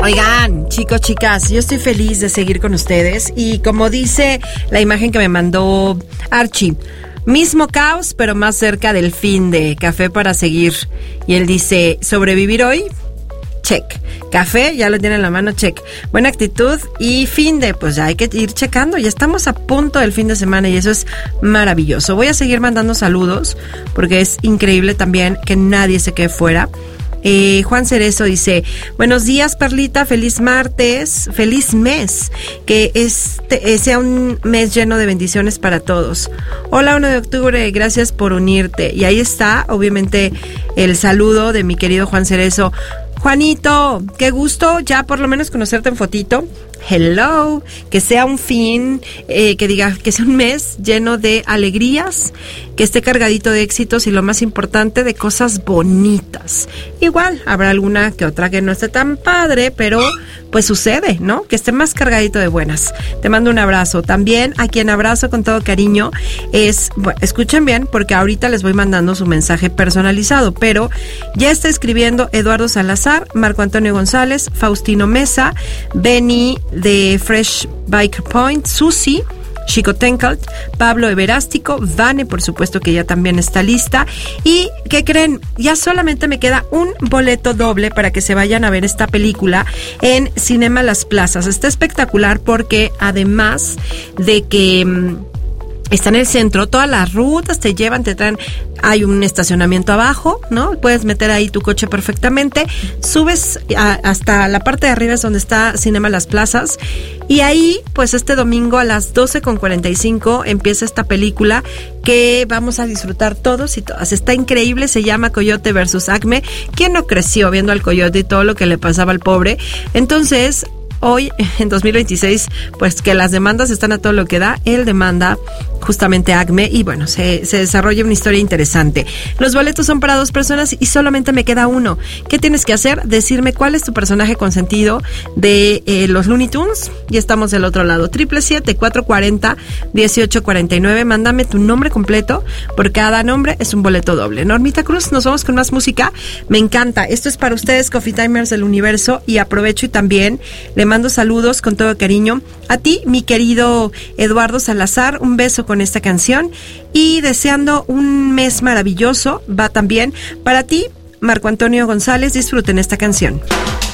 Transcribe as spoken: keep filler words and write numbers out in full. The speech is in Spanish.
Oigan, chicos, chicas, yo estoy feliz de seguir con ustedes y como dice la imagen que me mandó Archie, mismo caos, pero más cerca del fin de Café para Seguir. Y él dice, ¿sobrevivir hoy? Check. Café, ya lo tiene en la mano, check. Buena actitud y fin de, pues ya hay que ir checando. Ya estamos a punto del fin de semana y eso es maravilloso. Voy a seguir mandando saludos porque es increíble también que nadie se quede fuera. Eh, Juan Cerezo dice, buenos días Perlita, feliz martes, feliz mes, que este eh, sea un mes lleno de bendiciones para todos. Hola, uno de octubre, gracias por unirte. Y ahí está, obviamente, el saludo de mi querido Juan Cerezo. Juanito, qué gusto ya por lo menos conocerte en fotito. Hello, que sea un fin, eh, que diga que sea un mes lleno de alegrías, que esté cargadito de éxitos y lo más importante, de cosas bonitas. Igual, habrá alguna que otra que no esté tan padre, pero pues sucede, ¿no? Que esté más cargadito de buenas. Te mando un abrazo. También a quien abrazo con todo cariño es, bueno, escuchen bien, porque ahorita les voy mandando su mensaje personalizado, pero ya está escribiendo Eduardo Salazar, Marco Antonio González, Faustino Mesa, Benny de Fresh Bike Point, Susi, Chico Tenkalt, Pablo Everástico, Vane, por supuesto que ya también está lista. ¿Y qué creen? Ya solamente me queda un boleto doble para que se vayan a ver esta película en Cinema Las Plazas. Está espectacular porque además de que mmm, está en el centro, todas las rutas te llevan, te traen, hay un estacionamiento abajo, ¿no? Puedes meter ahí tu coche perfectamente, subes a, hasta la parte de arriba es donde está Cinema Las Plazas, y ahí, pues este domingo a las doce con cuarenta y cinco empieza esta película que vamos a disfrutar todos y todas. Está increíble, se llama Coyote versus Acme. ¿Quién no creció viendo al Coyote y todo lo que le pasaba al pobre? Entonces, hoy, en dos mil veintiséis, pues que las demandas están a todo lo que da. Él demanda justamente a Acme y bueno, se, se desarrolla una historia interesante. Los boletos son para dos personas y solamente me queda uno. ¿Qué tienes que hacer? Decirme cuál es tu personaje consentido de eh, los Looney Tunes y estamos del otro lado. Triple siete, cuatro cuarenta, dieciocho cuarenta y nueve. Mándame tu nombre completo. Por cada nombre es un boleto doble. Normita Cruz, nos vamos con más música. Me encanta. Esto es para ustedes, Coffee Timers del Universo, y aprovecho y también le mando saludos con todo cariño a ti, mi querido Eduardo Salazar. Un beso con esta canción y deseando un mes maravilloso. Va también para ti, Marco Antonio González. Disfruten esta canción.